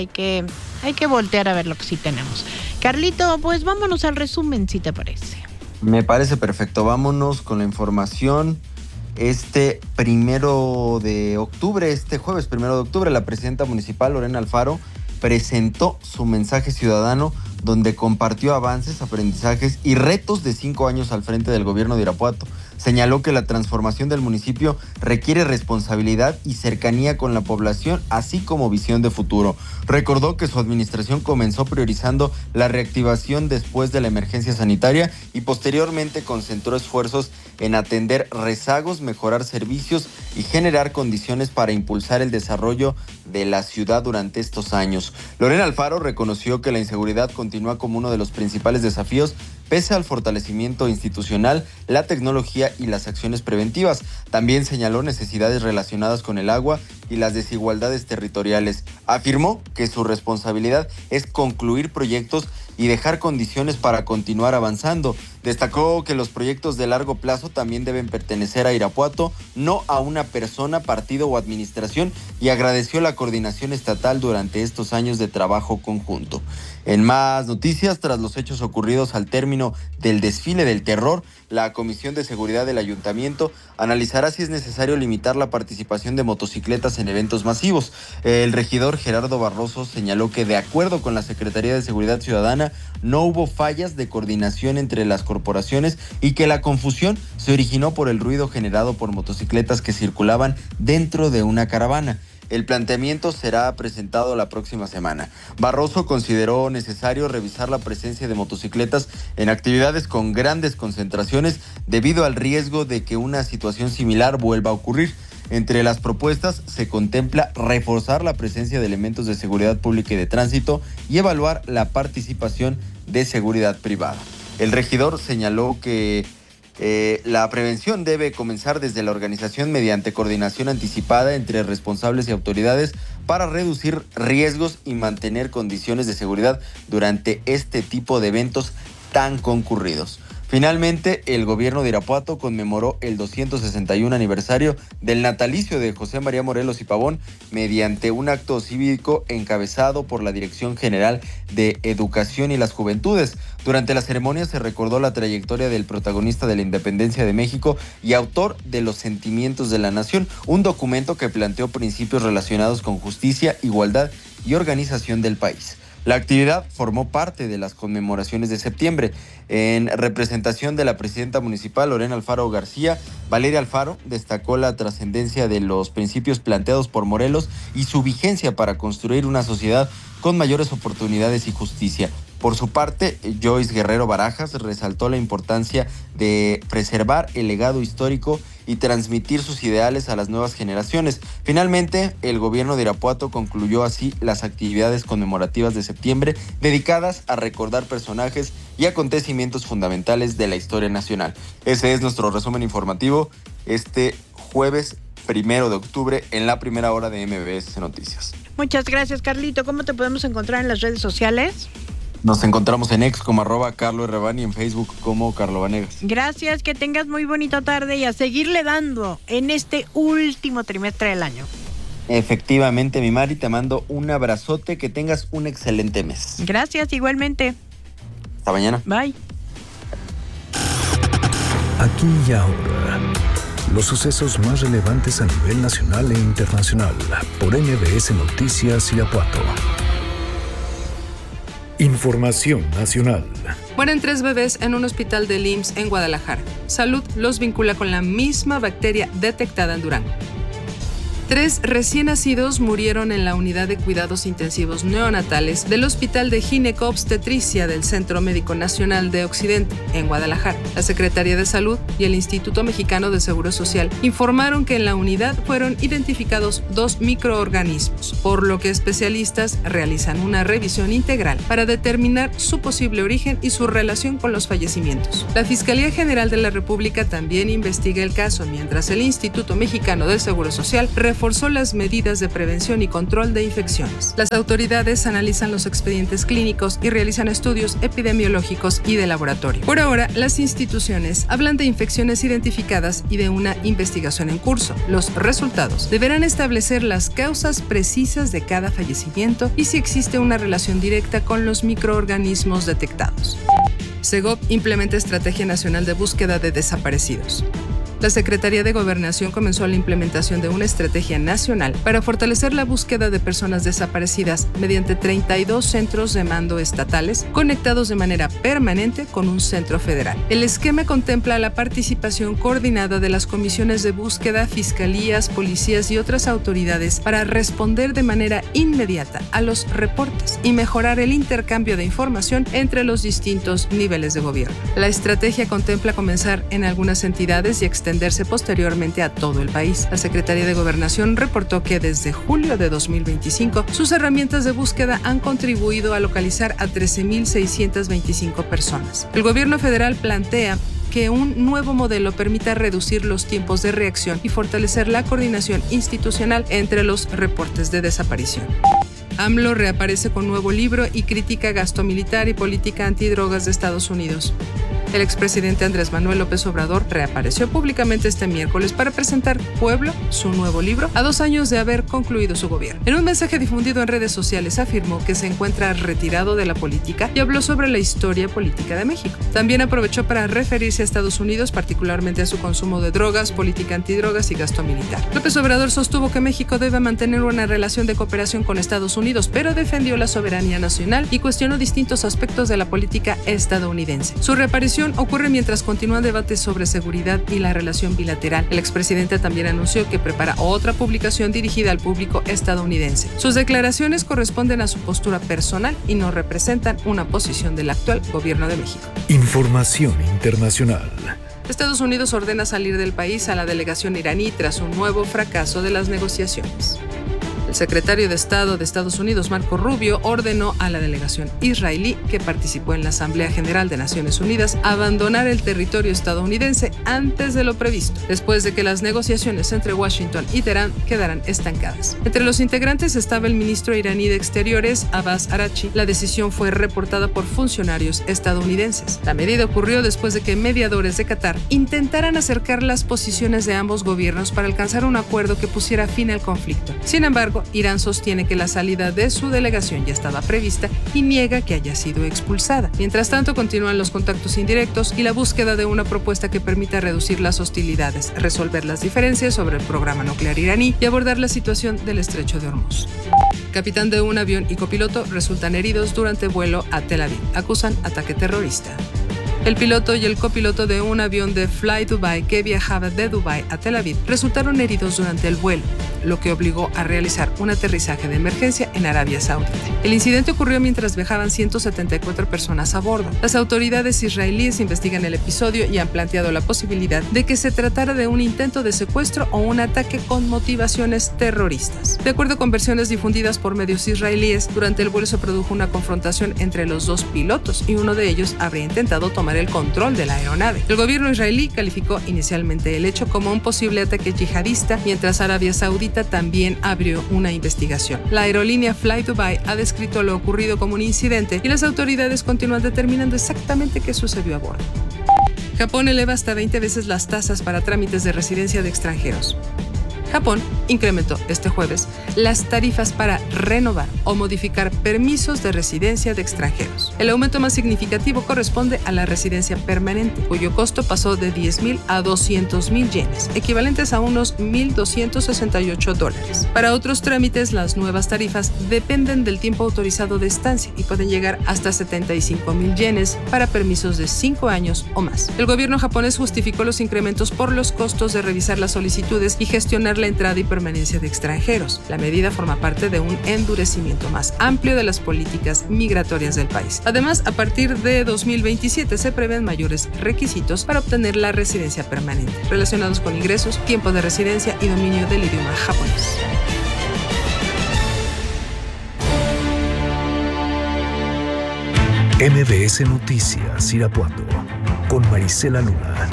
voltear a ver lo que sí tenemos. Carlito, pues vámonos al resumen, si te parece. Me parece perfecto. Vámonos con la información. Este jueves 1 de octubre, la presidenta municipal, Lorena Alfaro, presentó su mensaje ciudadano donde compartió avances, aprendizajes y retos de 5 años al frente del gobierno de Irapuato. Señaló que la transformación del municipio requiere responsabilidad y cercanía con la población, así como visión de futuro. Recordó que su administración comenzó priorizando la reactivación después de la emergencia sanitaria y posteriormente concentró esfuerzos en atender rezagos, mejorar servicios y generar condiciones para impulsar el desarrollo de la ciudad durante estos años. Lorena Alfaro reconoció que la inseguridad continúa como uno de los principales desafíos pese al fortalecimiento institucional, la tecnología y las acciones preventivas. También señaló necesidades relacionadas con el agua y las desigualdades territoriales. Afirmó que su responsabilidad es concluir proyectos y dejar condiciones para continuar avanzando. Destacó que los proyectos de largo plazo también deben pertenecer a Irapuato, no a una persona, partido o administración, y agradeció la coordinación estatal durante estos años de trabajo conjunto. En más noticias, tras los hechos ocurridos al término del desfile del terror, la Comisión de Seguridad del Ayuntamiento analizará si es necesario limitar la participación de motocicletas en eventos masivos. El regidor Gerardo Barroso señaló que, de acuerdo con la Secretaría de Seguridad Ciudadana, no hubo fallas de coordinación entre las corporaciones y que la confusión se originó por el ruido generado por motocicletas que circulaban dentro de una caravana. El planteamiento será presentado la próxima semana. Barroso consideró necesario revisar la presencia de motocicletas en actividades con grandes concentraciones debido al riesgo de que una situación similar vuelva a ocurrir. Entre las propuestas se contempla reforzar la presencia de elementos de seguridad pública y de tránsito y evaluar la participación de seguridad privada. El regidor señaló que la prevención debe comenzar desde la organización mediante coordinación anticipada entre responsables y autoridades para reducir riesgos y mantener condiciones de seguridad durante este tipo de eventos tan concurridos. Finalmente, el gobierno de Irapuato conmemoró el 261 aniversario del natalicio de José María Morelos y Pavón mediante un acto cívico encabezado por la Dirección General de Educación y las Juventudes. Durante la ceremonia se recordó la trayectoria del protagonista de la independencia de México y autor de Los Sentimientos de la Nación, un documento que planteó principios relacionados con justicia, igualdad y organización del país. La actividad formó parte de las conmemoraciones de septiembre. En representación de la presidenta municipal Lorena Alfaro García, Valeria Alfaro destacó la trascendencia de los principios planteados por Morelos y su vigencia para construir una sociedad con mayores oportunidades y justicia. Por su parte, Joyce Guerrero Barajas resaltó la importancia de preservar el legado histórico y transmitir sus ideales a las nuevas generaciones. Finalmente, el gobierno de Irapuato concluyó así las actividades conmemorativas de septiembre dedicadas a recordar personajes y acontecimientos fundamentales de la historia nacional. Ese es nuestro resumen informativo este jueves 1 de octubre en la primera hora de MBS Noticias. Muchas gracias, Carlito. ¿Cómo te podemos encontrar en las redes sociales? Nos encontramos en X como @CarloRban y en Facebook como Carlo Vanegas. Gracias, que tengas muy bonita tarde y a seguirle dando en este último trimestre del año. Efectivamente, mi Mari, te mando un abrazote, que tengas un excelente mes. Gracias, igualmente. Hasta mañana. Bye. Aquí y ahora, los sucesos más relevantes a nivel nacional e internacional por MBS Noticias Irapuato. Información nacional. Mueren 3 bebés en un hospital del IMSS en Guadalajara. Salud los vincula con la misma bacteria detectada en Durango. 3 recién nacidos murieron en la unidad de cuidados intensivos neonatales del Hospital de Gineco-Obstetricia del Centro Médico Nacional de Occidente, en Guadalajara. La Secretaría de Salud y el Instituto Mexicano de Seguro Social informaron que en la unidad fueron identificados 2 microorganismos, por lo que especialistas realizan una revisión integral para determinar su posible origen y su relación con los fallecimientos. La Fiscalía General de la República también investiga el caso, mientras el Instituto Mexicano del Seguro Social reforzó las medidas de prevención y control de infecciones. Las autoridades analizan los expedientes clínicos y realizan estudios epidemiológicos y de laboratorio. Por ahora, las instituciones hablan de infecciones identificadas y de una investigación en curso. Los resultados deberán establecer las causas precisas de cada fallecimiento y si existe una relación directa con los microorganismos detectados. Segov implementa Estrategia Nacional de Búsqueda de Desaparecidos. La Secretaría de Gobernación comenzó la implementación de una estrategia nacional para fortalecer la búsqueda de personas desaparecidas mediante 32 centros de mando estatales conectados de manera permanente con un centro federal. El esquema contempla la participación coordinada de las comisiones de búsqueda, fiscalías, policías y otras autoridades para responder de manera inmediata a los reportes y mejorar el intercambio de información entre los distintos niveles de gobierno. La estrategia contempla comenzar en algunas entidades y extenderse posteriormente a todo el país. La Secretaría de Gobernación reportó que desde julio de 2025 sus herramientas de búsqueda han contribuido a localizar a 13,625 personas. El gobierno federal plantea que un nuevo modelo permita reducir los tiempos de reacción y fortalecer la coordinación institucional entre los reportes de desaparición. AMLO reaparece con nuevo libro y critica gasto militar y política antidrogas de Estados Unidos. El expresidente Andrés Manuel López Obrador reapareció públicamente este miércoles para presentar Pueblo, su nuevo libro, a 2 años de haber concluido su gobierno. En un mensaje difundido en redes sociales afirmó que se encuentra retirado de la política y habló sobre la historia política de México. También aprovechó para referirse a Estados Unidos, particularmente a su consumo de drogas, política antidrogas y gasto militar. López Obrador sostuvo que México debe mantener una relación de cooperación con Estados Unidos, pero defendió la soberanía nacional y cuestionó distintos aspectos de la política estadounidense. Su reaparición ocurre mientras continúan debates sobre seguridad y la relación bilateral. El expresidente también anunció que prepara otra publicación dirigida al público estadounidense. Sus declaraciones corresponden a su postura personal y no representan una posición del actual gobierno de México. Información internacional. Estados Unidos ordena salir del país a la delegación iraní tras un nuevo fracaso de las negociaciones. El secretario de Estado de Estados Unidos, Marco Rubio, ordenó a la delegación israelí que participó en la Asamblea General de Naciones Unidas abandonar el territorio estadounidense antes de lo previsto, después de que las negociaciones entre Washington y Teherán quedaran estancadas. Entre los integrantes estaba el ministro iraní de Exteriores, Abbas Araghchi. La decisión fue reportada por funcionarios estadounidenses. La medida ocurrió después de que mediadores de Qatar intentaran acercar las posiciones de ambos gobiernos para alcanzar un acuerdo que pusiera fin al conflicto. Sin embargo, Irán sostiene que la salida de su delegación ya estaba prevista y niega que haya sido expulsada. Mientras tanto, continúan los contactos indirectos y la búsqueda de una propuesta que permita reducir las hostilidades, resolver las diferencias sobre el programa nuclear iraní y abordar la situación del estrecho de Hormuz. Capitán de un avión y copiloto resultan heridos durante vuelo a Tel Aviv. Acusan ataque terrorista. El piloto y el copiloto de un avión de Fly Dubai que viajaba de Dubai a Tel Aviv resultaron heridos durante el vuelo, lo que obligó a realizar un aterrizaje de emergencia en Arabia Saudita. El incidente ocurrió mientras viajaban 174 personas a bordo. Las autoridades israelíes investigan el episodio y han planteado la posibilidad de que se tratara de un intento de secuestro o un ataque con motivaciones terroristas. De acuerdo con versiones difundidas por medios israelíes, durante el vuelo se produjo una confrontación entre los 2 pilotos y uno de ellos habría intentado tomar el control de la aeronave. El gobierno israelí calificó inicialmente el hecho como un posible ataque yihadista, mientras Arabia Saudita también abrió una investigación. La aerolínea Fly Dubai ha descrito lo ocurrido como un incidente y las autoridades continúan determinando exactamente qué sucedió a bordo. Japón eleva hasta 20 veces las tasas para trámites de residencia de extranjeros. Japón incrementó este jueves las tarifas para renovar o modificar permisos de residencia de extranjeros. El aumento más significativo corresponde a la residencia permanente, cuyo costo pasó de 10,000 a 200,000 yenes, equivalentes a unos $1,268. Para otros trámites, las nuevas tarifas dependen del tiempo autorizado de estancia y pueden llegar hasta 75,000 yenes para permisos de 5 años o más. El gobierno japonés justificó los incrementos por los costos de revisar las solicitudes y gestionar la entrada y permanencia de extranjeros. La medida forma parte de un endurecimiento más amplio de las políticas migratorias del país. Además, a partir de 2027 se prevén mayores requisitos para obtener la residencia permanente, relacionados con ingresos, tiempo de residencia y dominio del idioma japonés. MBS Noticias Irapuato con Marisela Luna.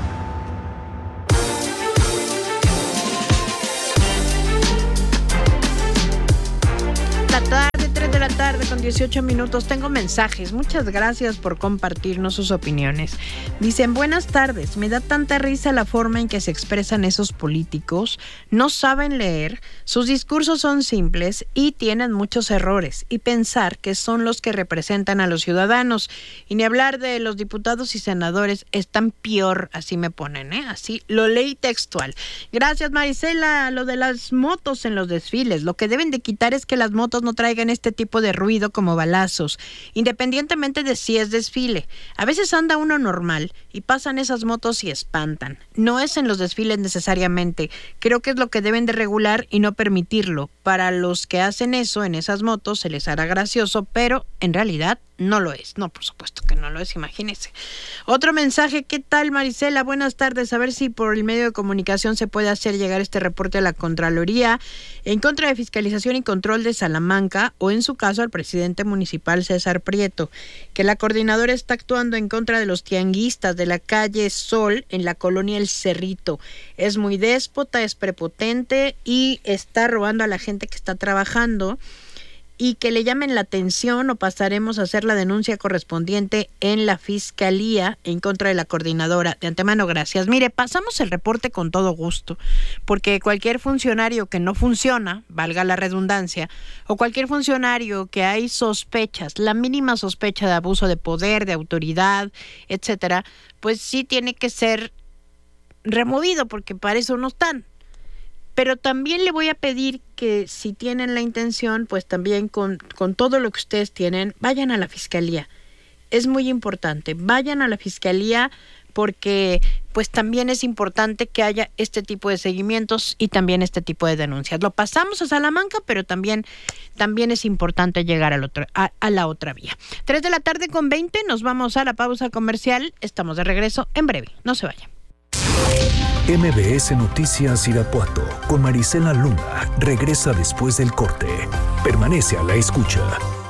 La tarde con 18 minutos. Tengo mensajes. Muchas gracias por compartirnos sus opiniones. Dicen, buenas tardes. Me da tanta risa la forma en que se expresan esos políticos. No saben leer. Sus discursos son simples y tienen muchos errores. Y pensar que son los que representan a los ciudadanos. Y ni hablar de los diputados y senadores. Están peor. Así me ponen, ¿eh? Así lo leí textual. Gracias, Marisela. Lo de las motos en los desfiles. Lo que deben de quitar es que las motos no traigan este tipo de ruido como balazos, independientemente de si es desfile. A veces anda uno normal y pasan esas motos y espantan. No es en los desfiles necesariamente. Creo que es lo que deben de regular y no permitirlo. Para los que hacen eso en esas motos se les hará gracioso, pero en realidad no lo es. No, por supuesto que no lo es, imagínese. Otro mensaje, ¿qué tal, Marisela? Buenas tardes. A ver si por el medio de comunicación se puede hacer llegar este reporte a la Contraloría en contra de Fiscalización y Control de Salamanca, o en su caso al presidente municipal César Prieto, que la coordinadora está actuando en contra de los tianguistas de la calle Sol en la colonia El Cerrito. Es muy déspota, es prepotente y está robando a la gente que está trabajando. Y que le llamen la atención o pasaremos a hacer la denuncia correspondiente en la Fiscalía en contra de la coordinadora. De antemano, gracias. Mire, pasamos el reporte con todo gusto, porque cualquier funcionario que no funciona, valga la redundancia, o cualquier funcionario que hay sospechas, la mínima sospecha de abuso de poder, de autoridad, etcétera, pues sí tiene que ser removido, porque para eso no están. Pero también le voy a pedir que si tienen la intención, pues también con todo lo que ustedes tienen, vayan a la Fiscalía. Es muy importante, vayan a la Fiscalía porque pues también es importante que haya este tipo de seguimientos y también este tipo de denuncias. Lo pasamos a Salamanca, pero también es importante llegar a la otra vía. 3:20 p.m, nos vamos a la pausa comercial. Estamos de regreso en breve, no se vayan. MBS Noticias Irapuato con Marisela Luna regresa después del corte. Permanece a la escucha.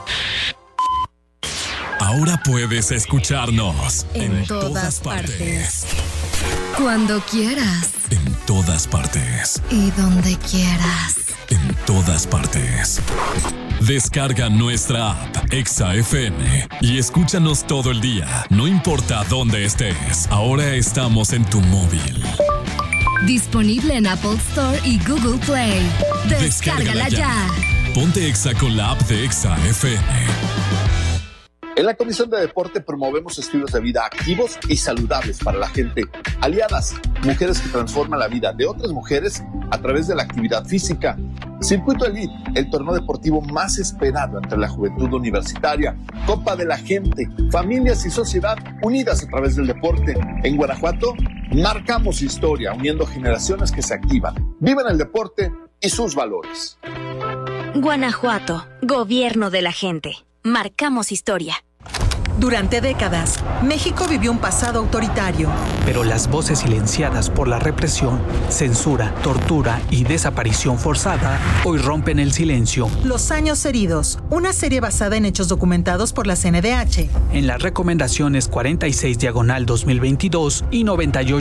Ahora puedes escucharnos en todas partes. Cuando quieras. En todas partes. Y donde quieras. En todas partes. Descarga nuestra app Exa FM y escúchanos todo el día, no importa dónde estés. Ahora estamos en tu móvil. Disponible en Apple Store y Google Play. Descárgala ya. Ponte Exa con la app de Exa FM. En la Comisión de Deporte promovemos estilos de vida activos y saludables para la gente. Aliadas, mujeres que transforman la vida de otras mujeres a través de la actividad física. Circuito Elite, el torneo deportivo más esperado entre la juventud universitaria. Copa de la gente, familias y sociedad unidas a través del deporte. En Guanajuato, marcamos historia, uniendo generaciones que se activan, viven el deporte y sus valores. Guanajuato, gobierno de la gente. Marcamos historia. Durante décadas, México vivió un pasado autoritario. Pero las voces silenciadas por la represión, censura, tortura y desaparición forzada hoy rompen el silencio. Los años heridos, una serie basada en hechos documentados por la CNDH. En las recomendaciones 46/2022 y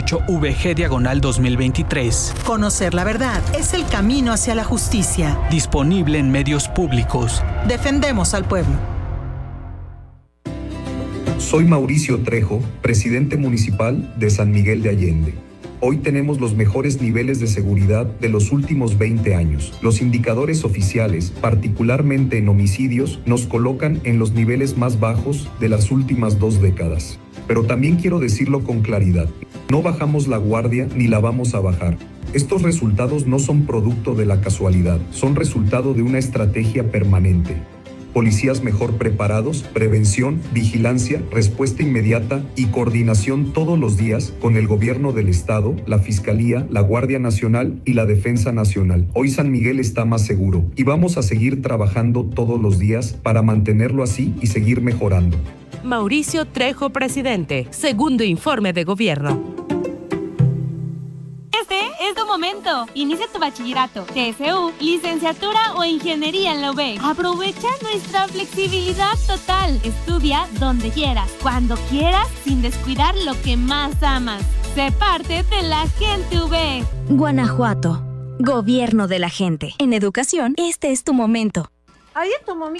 98/VG/2023. Conocer la verdad es el camino hacia la justicia. Disponible en medios públicos. Defendemos al pueblo. Soy Mauricio Trejo, presidente municipal de San Miguel de Allende. Hoy tenemos los mejores niveles de seguridad de los últimos 20 años. Los indicadores oficiales, particularmente en homicidios, nos colocan en los niveles más bajos de las últimas 2 décadas. Pero también quiero decirlo con claridad, no bajamos la guardia ni la vamos a bajar. Estos resultados no son producto de la casualidad, son resultado de una estrategia permanente. Policías mejor preparados, prevención, vigilancia, respuesta inmediata y coordinación todos los días con el gobierno del estado, la Fiscalía, la Guardia Nacional y la Defensa Nacional. Hoy San Miguel está más seguro y vamos a seguir trabajando todos los días para mantenerlo así y seguir mejorando. Mauricio Trejo, presidente. Segundo informe de gobierno. Es tu momento. Inicia tu bachillerato, TSU, licenciatura o ingeniería en la UB. Aprovecha nuestra flexibilidad total. Estudia donde quieras, cuando quieras, sin descuidar lo que más amas. Sé parte de la gente UB. Guanajuato. Gobierno de la gente. En educación, este es tu momento. Oye, tu mami